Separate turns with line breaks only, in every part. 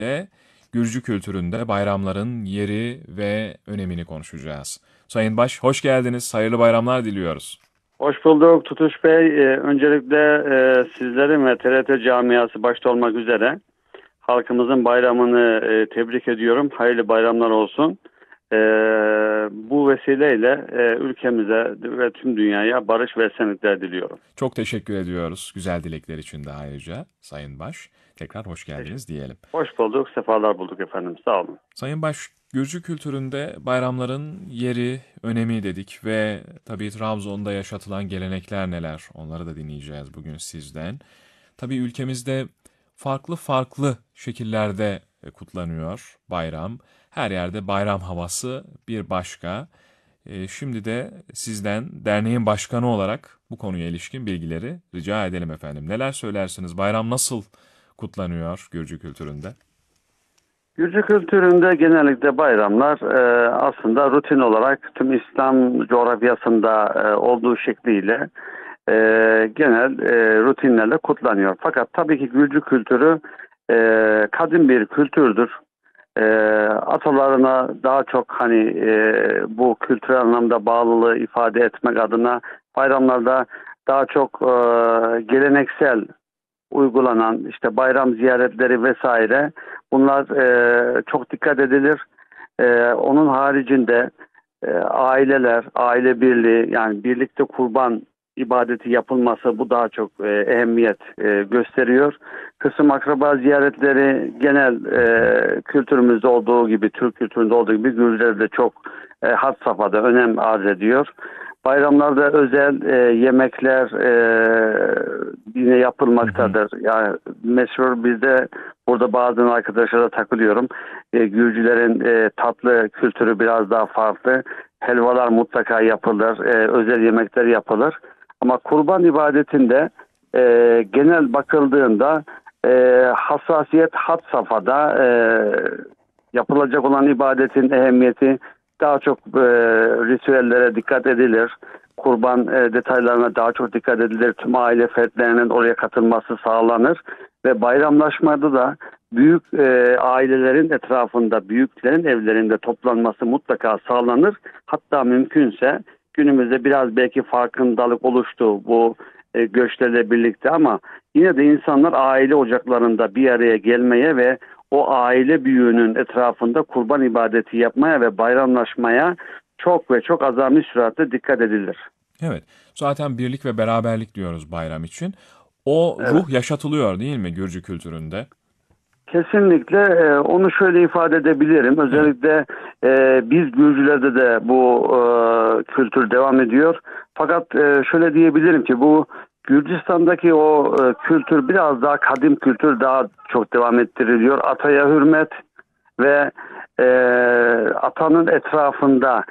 de Gürcü kültüründe bayramların yeri ve önemini konuşacağız. Sayın Baş, hoş geldiniz. Hayırlı bayramlar diliyoruz.
Hoş bulduk Tutuş Bey. Öncelikle sizlerin ve TRT camiası başta olmak üzere halkımızın bayramını tebrik ediyorum. Hayırlı bayramlar olsun. E, Bu vesileyle ülkemize ve tüm dünyaya barış ve esenlikler diliyorum.
Çok teşekkür ediyoruz güzel dilekler için de ayrıca Sayın Baş. Tekrar hoş
Teşekkür.
geldiniz diyelim.
Hoş bulduk, sefalar bulduk efendim. Sağ olun.
Sayın Baş, Gürcü kültüründe bayramların yeri, önemi dedik ve tabii Trabzon'da yaşatılan gelenekler neler? Onları da dinleyeceğiz bugün sizden. Tabii ülkemizde farklı farklı şekillerde kutlanıyor bayram. Her yerde bayram havası bir başka. Şimdi de sizden derneğin başkanı olarak bu konuya ilişkin bilgileri rica edelim efendim. Neler söylersiniz? Bayram nasıl kutlanıyor Gürcü kültüründe?
Gürcü kültüründe genellikle bayramlar aslında rutin olarak tüm İslam coğrafyasında olduğu şekliyle e, genel rutinlerle kutlanıyor. Fakat tabii ki Gürcü kültürü kadim bir kültürdür. E, Atalarına daha çok hani bu kültürel anlamda bağlılığı ifade etmek adına bayramlarda daha çok geleneksel uygulanan işte bayram ziyaretleri vesaire bunlar çok dikkat edilir. Onun haricinde aileler, aile birliği yani birlikte kurban ibadeti yapılması bu daha çok ehemmiyet gösteriyor. Kısım akraba ziyaretleri genel kültürümüzde olduğu gibi, Türk kültüründe olduğu gibi Gürcüler'de çok had safhada önem arz ediyor. Bayramlarda özel yemekler yine
Hı hı.
yapılmaktadır. Yani meşhur bizde burada bazı arkadaşlara takılıyorum. Gürcülerin tatlı kültürü biraz daha farklı. Helvalar mutlaka yapılır. Özel yemekler yapılır. Ama kurban ibadetinde genel bakıldığında hassasiyet had safhada yapılacak olan ibadetin ehemmiyeti daha çok ritüellere dikkat edilir. Kurban detaylarına daha çok dikkat edilir. Tüm aile fertlerinin oraya katılması sağlanır. Ve bayramlaşmada da büyük ailelerin etrafında, büyüklerin evlerinde toplanması mutlaka sağlanır. Hatta mümkünse günümüzde biraz belki farkındalık oluştu bu göçlerle birlikte ama yine de insanlar aile ocaklarında bir araya gelmeye ve o aile büyüğünün etrafında kurban ibadeti yapmaya ve bayramlaşmaya çok ve çok azami süratle dikkat edilir.
Evet, zaten birlik ve beraberlik diyoruz bayram için. O
Evet.
ruh yaşatılıyor değil mi Gürcü kültüründe?
Kesinlikle onu şöyle ifade edebilirim.
Evet.
Özellikle biz Gürcülerde de bu kültür devam ediyor. Fakat şöyle diyebilirim ki bu Gürcistan'daki o kültür biraz daha kadim kültür daha çok devam ettiriliyor. Ataya hürmet ve e, atanın etrafında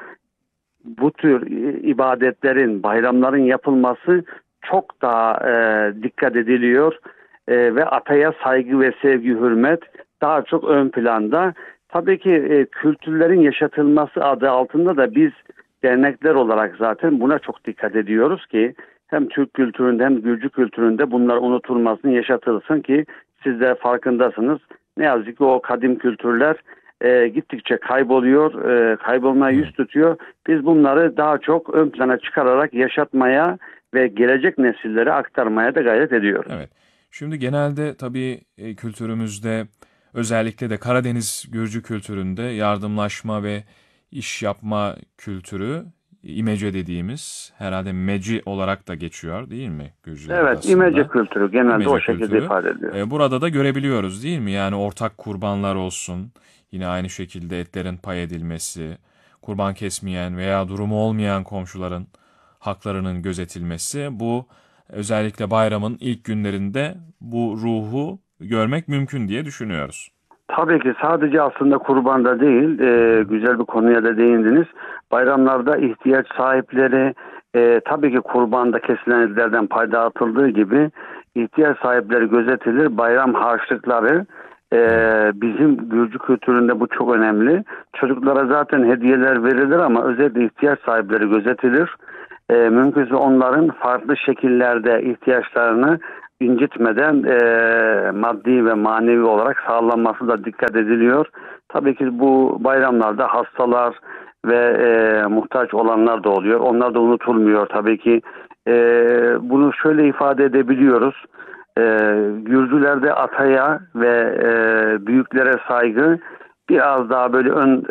bu tür ibadetlerin, bayramların yapılması çok daha dikkat ediliyor. Ve ataya saygı ve sevgi, hürmet daha çok ön planda. Tabii ki kültürlerin yaşatılması adı altında da biz dernekler olarak zaten buna çok dikkat ediyoruz ki hem Türk kültüründe hem Gürcü kültüründe bunlar unutulmasın, yaşatılsın ki siz de farkındasınız. Ne yazık ki o kadim kültürler gittikçe kayboluyor, kaybolmaya yüz
Evet.
tutuyor. Biz bunları daha çok ön plana çıkararak yaşatmaya ve gelecek nesillere aktarmaya da gayret ediyoruz.
Evet. Şimdi genelde tabii kültürümüzde özellikle de Karadeniz Gürcü kültüründe yardımlaşma ve iş yapma kültürü imece dediğimiz herhalde meci olarak da geçiyor değil mi Gürcüler
Evet, imece
arasında?
kültürü genelde o
İmece
şekilde
kültürü.
ifade ediyor.
Burada da görebiliyoruz değil mi? Yani ortak kurbanlar olsun. Yine aynı şekilde etlerin pay edilmesi, kurban kesmeyen veya durumu olmayan komşuların haklarının gözetilmesi. Bu özellikle bayramın ilk günlerinde bu ruhu görmek mümkün diye düşünüyoruz.
Tabii ki sadece aslında kurbanda değil,
Hı hı.
güzel bir konuya da değindiniz. Bayramlarda ihtiyaç sahipleri, tabii ki kurbanda kesilen etlerden pay dağıtıldığı gibi ihtiyaç sahipleri gözetilir. Bayram harçlıkları
Evet.
bizim Gürcü kültüründe bu çok önemli. Çocuklara zaten hediyeler verilir ama özellikle ihtiyaç sahipleri gözetilir. Mümkünse onların farklı şekillerde ihtiyaçlarını incitmeden maddi ve manevi olarak sağlanması da dikkat ediliyor. Tabii ki bu bayramlarda hastalar ve muhtaç olanlar da oluyor. Onlar da unutulmuyor. Tabii ki bunu şöyle ifade edebiliyoruz. E, Gürcülerde ataya ve büyüklere saygı biraz daha böyle ön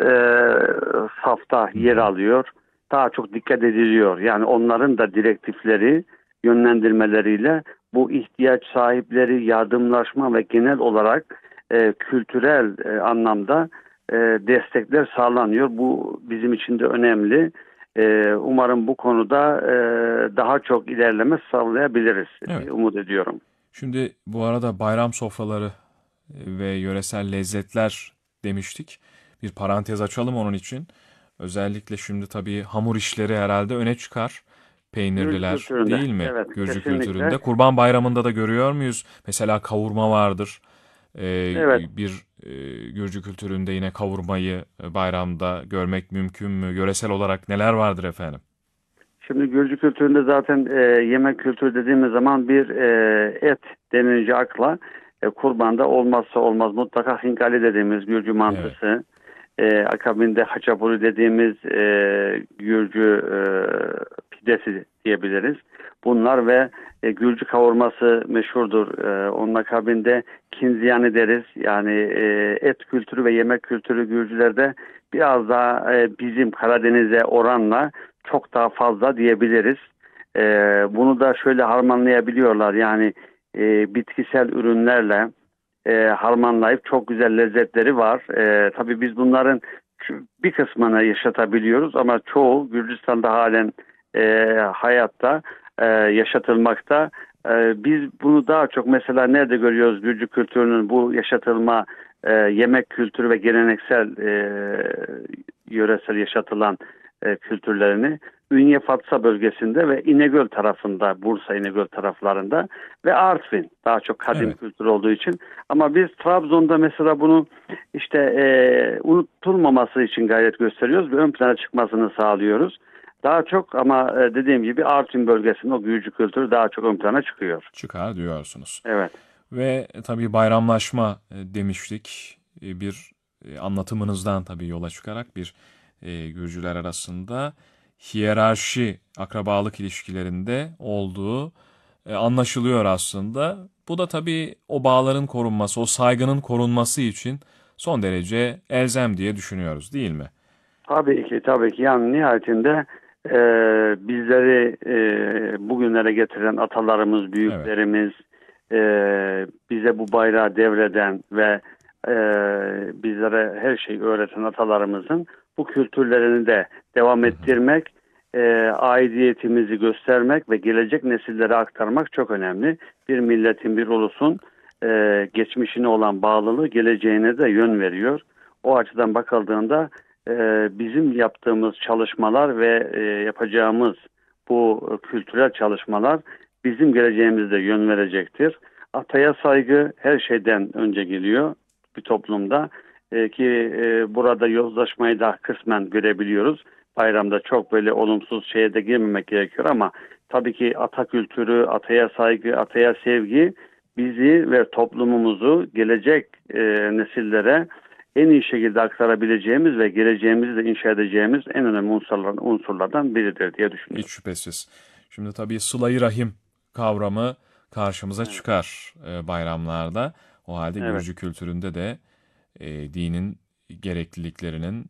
safta yer alıyor. Daha çok dikkat ediliyor. Yani onların da direktifleri, yönlendirmeleriyle bu ihtiyaç sahipleri, yardımlaşma ve genel olarak kültürel anlamda destekler sağlanıyor. Bu bizim için de önemli. Umarım bu konuda daha çok ilerleme sağlayabiliriz
Evet.
diye umut ediyorum.
Şimdi bu arada bayram sofraları ve yöresel lezzetler demiştik. Bir parantez açalım onun için. Özellikle şimdi tabii hamur işleri herhalde öne çıkar.
Gürcü
Peynirliler
kültüründe.
değil mi?
Evet,
Gürcü kültüründe.
kesinlikle.
Kurban Bayramı'nda da görüyor muyuz? Mesela kavurma vardır.
Evet.
Bir Gürcü kültüründe yine kavurmayı bayramda görmek mümkün mü? Yöresel olarak neler vardır efendim?
Şimdi Gürcü kültüründe zaten yemek kültürü dediğimiz zaman bir et denilince akla kurbanda olmazsa olmaz mutlaka hingali dediğimiz Gürcü
Evet.
mantısı, akabinde haçapuri dediğimiz Gürcü pidesi diyebiliriz. Bunlar ve Gürcü kavurması meşhurdur. Onun akabinde kinziyani deriz. Yani et kültürü ve yemek kültürü Gürcülerde biraz daha bizim Karadeniz'e oranla çok daha fazla diyebiliriz. Bunu da şöyle harmanlayabiliyorlar. Yani bitkisel ürünlerle harmanlayıp çok güzel lezzetleri var. Tabii biz bunların bir kısmını yaşatabiliyoruz ama çoğu Gürcistan'da halen hayatta yaşatılmakta. Biz bunu daha çok mesela nerede görüyoruz Gürcü kültürünün bu yaşatılma yemek kültürü ve geleneksel yöresel yaşatılan kültürlerini Ünye Fatsa bölgesinde ve İnegöl tarafında, Bursa İnegöl taraflarında ve Artvin daha çok kadim
Evet.
kültür olduğu için. Ama biz Trabzon'da mesela bunu işte unutulmaması için gayret gösteriyoruz ve ön plana çıkmasını sağlıyoruz. Daha çok ama dediğim gibi Artvin bölgesinde o Gürcü kültürü daha çok ön plana çıkıyor.
Çıkar diyorsunuz.
Evet.
Ve tabii bayramlaşma demiştik. Bir anlatımınızdan tabii yola çıkarak bir Gürcüler arasında hiyerarşi, akrabalık ilişkilerinde olduğu anlaşılıyor aslında. Bu da tabii o bağların korunması, o saygının korunması için son derece elzem diye düşünüyoruz, değil mi?
Tabii ki, tabii ki. Yani nihayetinde bizleri bugünlere getiren atalarımız,
Evet.
büyüklerimiz, e, bize bu bayrağı devreden ve e, bizlere her şeyi öğreten atalarımızın bu kültürlerini de devam
Hı hı.
ettirmek, aidiyetimizi göstermek ve gelecek nesillere aktarmak çok önemli. Bir milletin, bir ulusun geçmişine olan bağlılığı geleceğine de yön veriyor. O açıdan bakıldığında bizim yaptığımız çalışmalar ve yapacağımız bu kültürel çalışmalar bizim geleceğimizde yön verecektir. Ataya saygı her şeyden önce geliyor bir toplumda. Ki burada yozlaşmayı da kısmen görebiliyoruz. Bayramda çok böyle olumsuz şeye de girmemek gerekiyor ama tabii ki ata kültürü, ataya saygı, ataya sevgi bizi ve toplumumuzu gelecek nesillere en iyi şekilde aktarabileceğimiz ve geleceğimizi de inşa edeceğimiz en önemli unsurlardan biridir diye
Hiç
düşünüyorum.
şüphesiz. Şimdi tabii sıla-i rahim kavramı karşımıza
Evet,
çıkar bayramlarda. O halde
evet,
Gürcü kültüründe de dinin gerekliliklerinin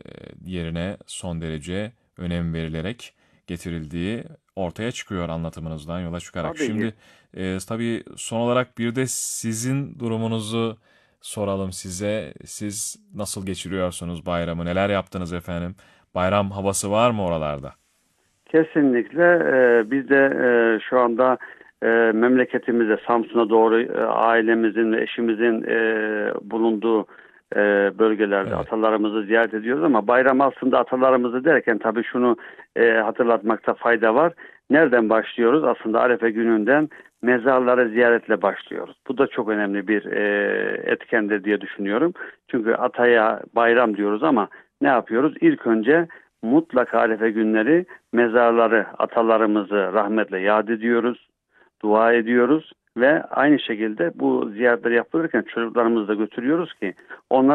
yerine son derece önem verilerek getirildiği ortaya çıkıyor anlatımınızdan yola çıkarak.
tabii ki.
Şimdi tabii son olarak bir de sizin durumunuzu soralım size. Siz nasıl geçiriyorsunuz bayramı? Neler yaptınız efendim? Bayram havası var mı oralarda?
Kesinlikle biz de şu anda memleketimize Samsun'a doğru ailemizin ve eşimizin bulunduğu bölgelerde
Evet.
atalarımızı ziyaret ediyoruz ama bayram aslında atalarımızı derken tabii şunu hatırlatmakta fayda var. Nereden başlıyoruz? Aslında Arefe gününden mezarları ziyaretle başlıyoruz. Bu da çok önemli bir etkendir diye düşünüyorum. Çünkü ataya bayram diyoruz ama ne yapıyoruz? İlk önce mutlaka Arefe günleri mezarları, atalarımızı rahmetle yad ediyoruz, dua ediyoruz Ve aynı şekilde bu ziyaretler yapılırken çocuklarımızı da götürüyoruz ki onlar